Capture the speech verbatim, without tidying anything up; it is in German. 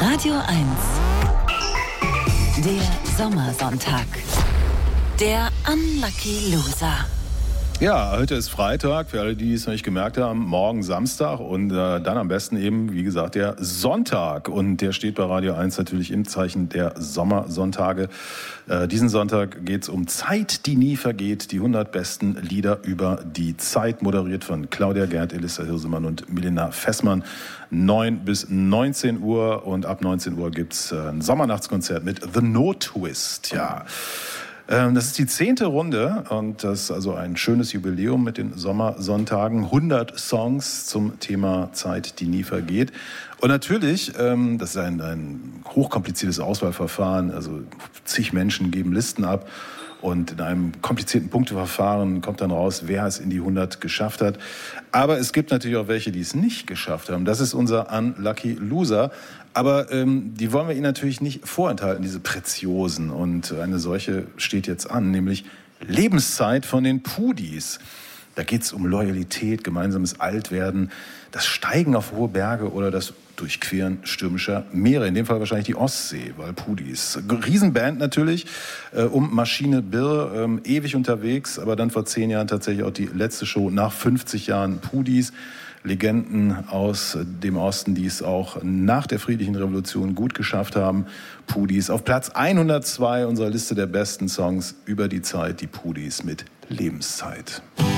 Radio eins. Der Sommersonntag. Der Unlucky Loser. Ja, heute ist Freitag, für alle, die es noch nicht gemerkt haben, morgen Samstag und äh, dann am besten eben, wie gesagt, der Sonntag. Und der steht bei Radio eins natürlich im Zeichen der Sommersonntage. Äh, diesen Sonntag geht es um Zeit, die nie vergeht, die hundert besten Lieder über die Zeit, moderiert von Claudia Gerd, Elissa Hirsemann und Milena Fessmann. neun bis neunzehn Uhr und ab neunzehn Uhr gibt es ein Sommernachtskonzert mit The No Twist, ja. Das ist die zehnte Runde und das ist also ein schönes Jubiläum mit den Sommersonntagen. hundert Songs zum Thema Zeit, die nie vergeht. Und natürlich, das ist ein, ein hochkompliziertes Auswahlverfahren, also zig Menschen geben Listen ab. Und in einem komplizierten Punkteverfahren kommt dann raus, wer es in die hundert geschafft hat. Aber es gibt natürlich auch welche, die es nicht geschafft haben. Das ist unser Unlucky Loser. Aber ähm, die wollen wir Ihnen natürlich nicht vorenthalten, diese Preziosen. Und eine solche steht jetzt an, nämlich Lebenszeit von den Pudis. Da geht es um Loyalität, gemeinsames Altwerden, das Steigen auf hohe Berge oder das Durchqueren stürmischer Meere. In dem Fall wahrscheinlich die Ostsee, weil Pudis. Riesenband natürlich, äh, um Maschine Birr, ähm, ewig unterwegs, aber dann vor zehn Jahren tatsächlich auch die letzte Show nach fünfzig Jahren Pudis. Legenden aus dem Osten, die es auch nach der friedlichen Revolution gut geschafft haben. Pudis auf Platz hundertzwei unserer Liste der besten Songs über die Zeit, die Pudis mit Lebenszeit.